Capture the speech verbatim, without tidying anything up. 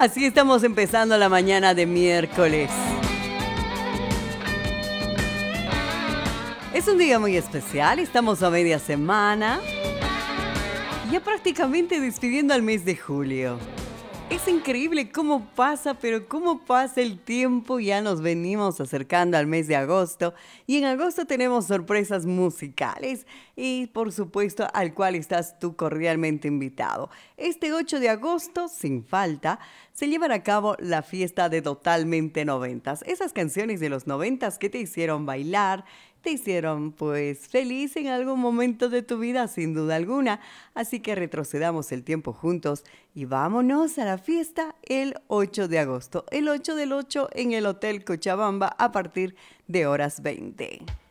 Así estamos empezando la mañana de miércoles. Es un día muy especial, estamos a media semana, ya prácticamente despidiendo al mes de julio. Es increíble cómo pasa, pero cómo pasa el tiempo, ya nos venimos acercando al mes de agosto y en agosto tenemos sorpresas musicales y por supuesto al cual estás tú cordialmente invitado. Este ocho de agosto, sin falta, se llevará a cabo la fiesta de Totalmente Noventas. Esas canciones de los noventas que te hicieron bailar, te hicieron pues feliz en algún momento de tu vida, sin duda alguna. Así que retrocedamos el tiempo juntos y vámonos a la fiesta el ocho de agosto. El ocho del ocho en el Hotel Cochabamba a partir de horas veinte.